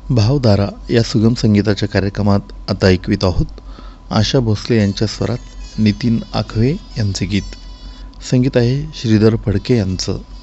भावधारा या सुगम संगीताच्या कार्यक्रमात आता ऐकवीत आहोत. आशा भोसले यांच्या स्वरात नितीन आखवे यांचे गीत. संगीत आहे श्रीधर फडके यांचं.